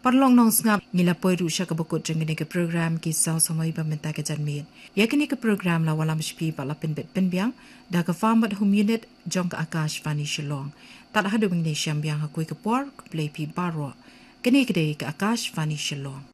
Parlong nong ngap ngila poi ru sya kabukut jengene ke program ki saw samai pamenta ke janmit. Yakini ke program la walam shpi pala penbet penbiang da ka farmat hum unit jong ka Akash Vani Shillong. Tak hadu mengne syambiang hakui ke por ke play pi baro. Kini kedai ke Akash Vani Shillong.